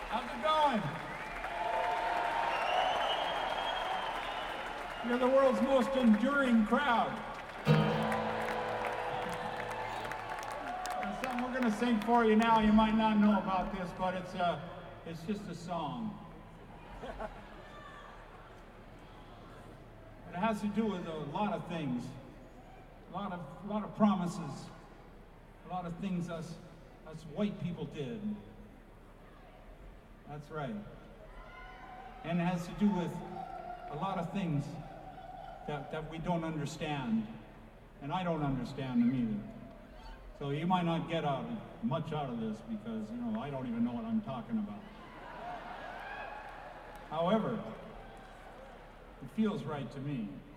How's it going? You're the world's most enduring crowd. There's something we're going to sing for you now. You might not know about this, but it's just a song. It has to do with a lot of things, a lot of promises, a lot of things us white people did. That's right. And it has to do with a lot of things that we don't understand, and I don't understand them either. So you might not get much out of this because, I don't even know what I'm talking about. However, it feels right to me.